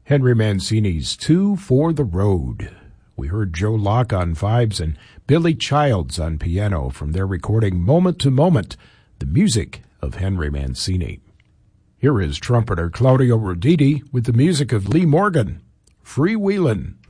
Henry Mancini's Two for the Road. We heard Joe Locke on vibes and Billy Childs on piano from their recording Moment to Moment, the music of Henry Mancini. Here is trumpeter Claudio Roditi with the music of Lee Morgan, Freewheelin'.